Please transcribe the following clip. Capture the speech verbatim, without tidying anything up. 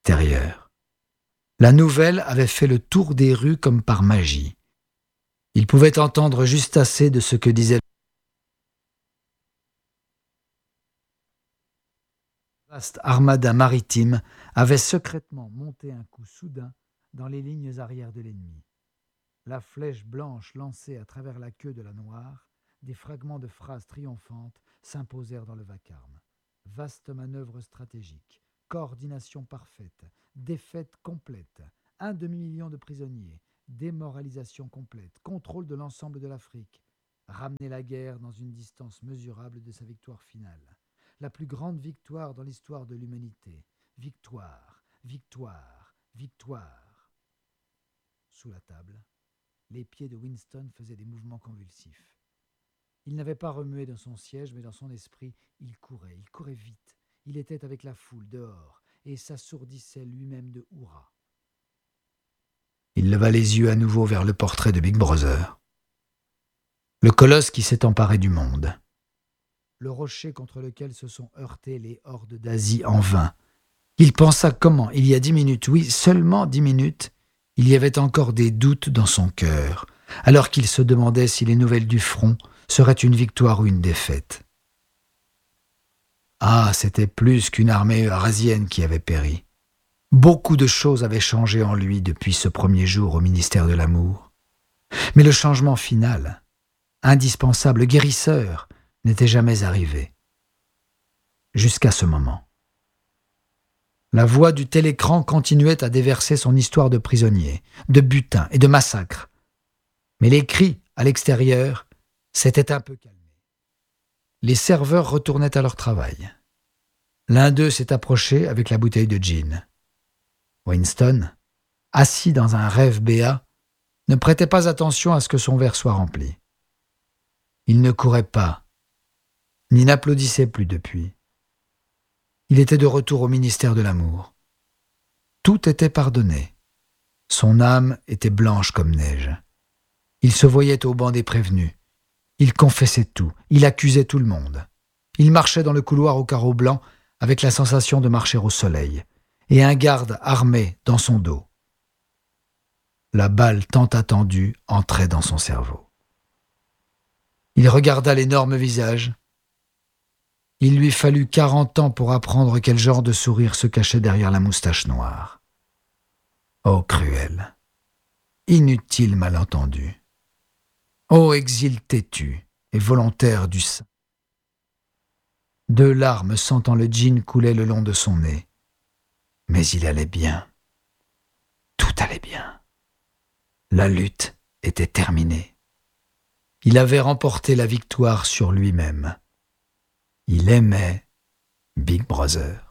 l'extérieur. La nouvelle avait fait le tour des rues comme par magie. Il pouvait entendre juste assez de ce que disait la vaste armada maritime avait secrètement monté un coup soudain dans les lignes arrières de l'ennemi. La flèche blanche lancée à travers la queue de la Noire, des fragments de phrases triomphantes s'imposèrent dans le vacarme. Vaste manœuvre stratégique, coordination parfaite, défaite complète, un demi-million de prisonniers, démoralisation complète, contrôle de l'ensemble de l'Afrique, ramener la guerre dans une distance mesurable de sa victoire finale. La plus grande victoire dans l'histoire de l'humanité. Victoire, victoire, victoire. Sous la table, les pieds de Winston faisaient des mouvements convulsifs. Il n'avait pas remué dans son siège, mais dans son esprit, il courait, il courait vite. Il était avec la foule dehors et s'assourdissait lui-même de hurrahs. Il leva les yeux à nouveau vers le portrait de Big Brother. Le colosse qui s'est emparé du monde. Le rocher contre lequel se sont heurtées les hordes d'Asie en vain. Il pensa comment, il y a dix minutes, oui, seulement dix minutes, il y avait encore des doutes dans son cœur, alors qu'il se demandait si les nouvelles du front seraient une victoire ou une défaite. Ah, c'était plus qu'une armée eurasienne qui avait péri. Beaucoup de choses avaient changé en lui depuis ce premier jour au ministère de l'Amour. Mais le changement final, indispensable, guérisseur, n'était jamais arrivé. Jusqu'à ce moment. La voix du télécran continuait à déverser son histoire de prisonniers, de butins et de massacres. Mais les cris, à l'extérieur, s'étaient un peu calmés. Les serveurs retournaient à leur travail. L'un d'eux s'est approché avec la bouteille de gin. Winston, assis dans un rêve béat, ne prêtait pas attention à ce que son verre soit rempli. Il ne courait pas, ni n'applaudissait plus depuis. Il était de retour au ministère de l'Amour. Tout était pardonné. Son âme était blanche comme neige. Il se voyait au banc des prévenus. Il confessait tout. Il accusait tout le monde. Il marchait dans le couloir au carreau blanc avec la sensation de marcher au soleil, et un garde armé dans son dos. La balle tant attendue entrait dans son cerveau. Il regarda l'énorme visage. Il lui fallut quarante ans pour apprendre quel genre de sourire se cachait derrière la moustache noire. Oh, cruel, inutile malentendu. Oh, exil têtu et volontaire du sein. Deux larmes sentant le gin coulaient le long de son nez. Mais il allait bien. Tout allait bien. La lutte était terminée. Il avait remporté la victoire sur lui-même. Il aimait Big Brother.